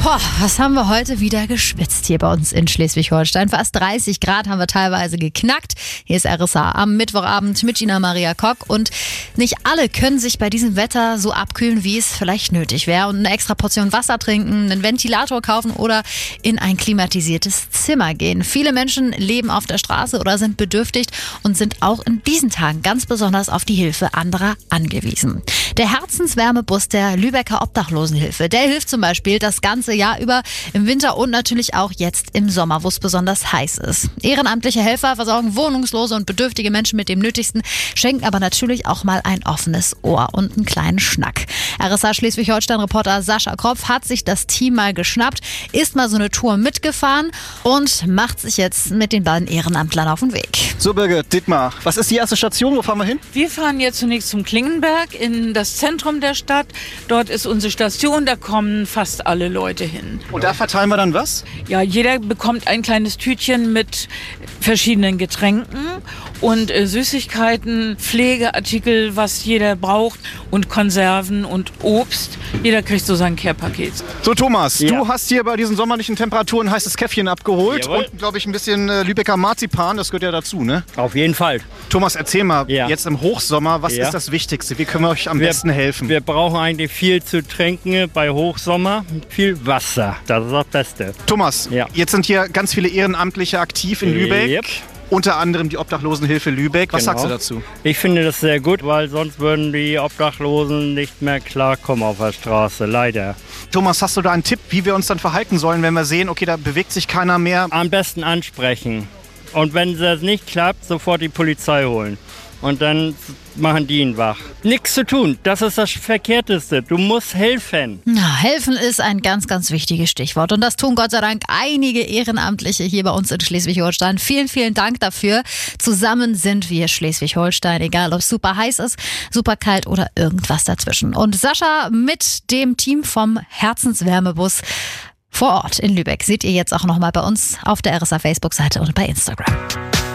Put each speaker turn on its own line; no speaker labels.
Boah, was haben wir heute wieder geschwitzt hier bei uns in Schleswig-Holstein. Fast 30 Grad haben wir teilweise geknackt. Hier ist RSA am Mittwochabend mit Gina Maria Kock. Und nicht alle können sich bei diesem Wetter so abkühlen, wie es vielleicht nötig wäre. Und eine extra Portion Wasser trinken, einen Ventilator kaufen oder in ein klimatisiertes Zimmer gehen. Viele Menschen leben auf der Straße oder sind bedürftig und sind auch in diesen Tagen ganz besonders auf die Hilfe anderer angewiesen. Der Herzenswärmebus der Lübecker Obdachlosenhilfe, der hilft zum Beispiel das ganze Jahr über im Winter und natürlich auch jetzt im Sommer, wo es besonders heiß ist. Ehrenamtliche Helfer versorgen wohnungslose und bedürftige Menschen mit dem Nötigsten, schenken aber natürlich auch mal ein offenes Ohr und einen kleinen Schnack. RSA Schleswig-Holstein-Reporter Sascha Kropf hat sich das Team mal geschnappt, ist mal so eine Tour mitgefahren und macht sich jetzt mit den beiden Ehrenamtlern auf den Weg.
So, Birgit, Dietmar, was ist die erste Station? Wo fahren wir hin?
Wir fahren jetzt zunächst zum Klingenberg in das Zentrum der Stadt. Dort ist unsere Station, da kommen fast alle Leute hin.
Und da verteilen wir dann was?
Ja, jeder bekommt ein kleines Tütchen mit verschiedenen Getränken und Süßigkeiten, Pflegeartikel, was jeder braucht und Konserven und Obst. Jeder kriegt so sein Care-Paket.
So, Thomas, Du hast hier bei diesen sommerlichen Temperaturen ein heißes Käffchen abgeholt.
Jawohl.
Und, glaube ich, ein bisschen Lübecker Marzipan, das gehört ja dazu, ne?
Auf jeden Fall.
Thomas, erzähl mal,
Ja.
jetzt im Hochsommer, was
Ja.
ist das Wichtigste? Wie können wir euch am besten helfen?
Wir brauchen eigentlich viel zu trinken bei Hochsommer. Viel Wasser. Das ist das Beste.
Thomas,
Ja.
jetzt sind hier ganz viele Ehrenamtliche aktiv in Lübeck.
Yep.
Unter anderem die Obdachlosenhilfe Lübeck. Was
Genau.
sagst du dazu?
Ich finde das sehr gut, weil sonst würden die Obdachlosen nicht mehr klarkommen auf der Straße. Leider.
Thomas, hast du da einen Tipp, wie wir uns dann verhalten sollen, wenn wir sehen, okay, da bewegt sich keiner mehr?
Am besten ansprechen. Und wenn das nicht klappt, sofort die Polizei holen. Und dann machen die ihn wach. Nichts zu tun, das ist das Verkehrteste. Du musst helfen.
Na, helfen ist ein ganz, ganz wichtiges Stichwort. Und das tun Gott sei Dank einige Ehrenamtliche hier bei uns in Schleswig-Holstein. Vielen, vielen Dank dafür. Zusammen sind wir Schleswig-Holstein, egal ob es super heiß ist, super kalt oder irgendwas dazwischen. Und Sascha mit dem Team vom Herzenswärmebus vor Ort in Lübeck seht ihr jetzt auch nochmal bei uns auf der RSA Facebook-Seite und bei Instagram.